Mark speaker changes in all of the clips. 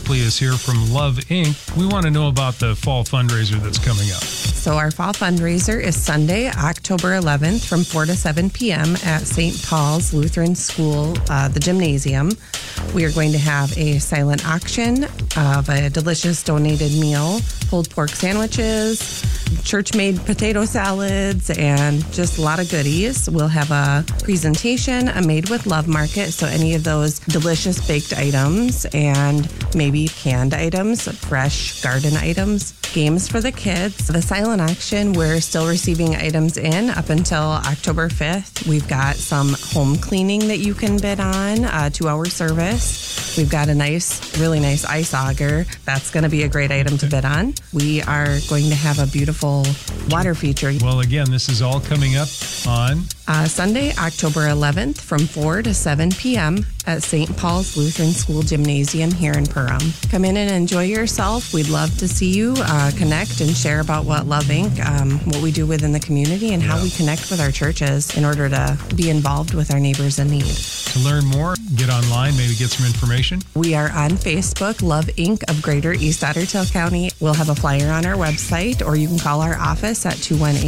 Speaker 1: Copley is here from Love Inc. We want to know about the fall fundraiser that's coming up.
Speaker 2: So our fall fundraiser is Sunday, October 11th from 4 to 7 p.m. at St. Paul's Lutheran School, the gymnasium. We are going to have a silent auction of a delicious donated meal, pulled pork sandwiches, church-made potato salads, and just a lot of goodies. We'll have a presentation, a Made with Love market, so any of those delicious baked items and maybe canned items, fresh garden items, games for the kids. The silent auction, we're still receiving items in up until October 5th. We've got some home cleaning that you can bid on, a 2-hour service. We've got a really nice ice auger. That's going to be a great item to bid on. We are going to have a beautiful water feature.
Speaker 1: Well, again, this is all coming up on
Speaker 2: Sunday, October 11th from 4 to 7 p.m. at St. Paul's Lutheran School Gymnasium here in Perham. Come in and enjoy yourself. We'd love to see you connect and share about what Love Inc., what we do within the community, and how we connect with our churches in order to be involved with our neighbors in need.
Speaker 1: To learn more, get online, maybe get some information.
Speaker 2: We are on Facebook, Love Inc. of Greater East Ottertail County. We'll have a flyer on our website, or you can call our office at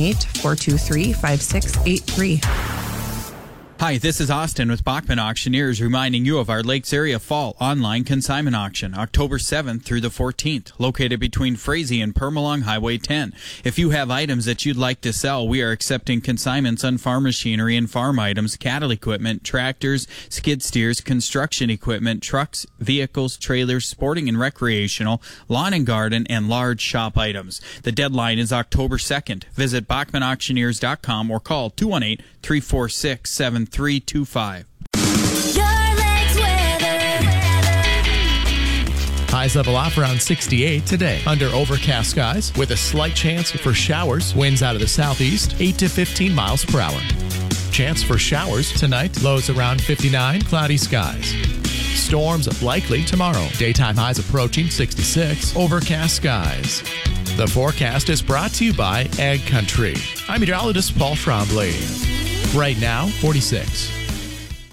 Speaker 2: 218-423-5683.
Speaker 3: Hi, this is Austin with Bachman Auctioneers reminding you of our Lakes Area Fall Online Consignment Auction, October 7th through the 14th, located between Frazee and Permalong Highway 10. If you have items that you'd like to sell, we are accepting consignments on farm machinery and farm items, cattle equipment, tractors, skid steers, construction equipment, trucks, vehicles, trailers, sporting and recreational, lawn and garden, and large shop items. The deadline is October 2nd. Visit BachmanAuctioneers.com or call 218-346-7325.
Speaker 4: Highs level off around 68 today. Under overcast skies with a slight chance for showers. Winds out of the southeast, 8 to 15 miles per hour. Chance for showers tonight. Lows around 59. Cloudy skies. Storms likely tomorrow. Daytime highs approaching 66. Overcast skies. The forecast is brought to you by Ag Country. I'm meteorologist Paul Trombley. Right now, 46.